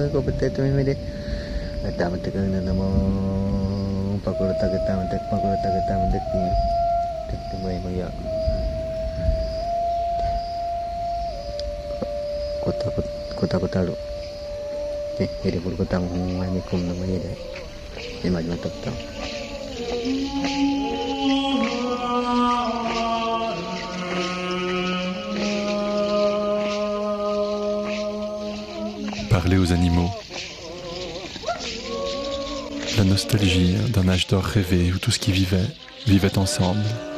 Kota tahu. Jadi pun kota mengalami kum namanya deh. Ini macam tak. Parler aux animaux. La nostalgie d'un âge d'or rêvé où tout ce qui vivait ensemble,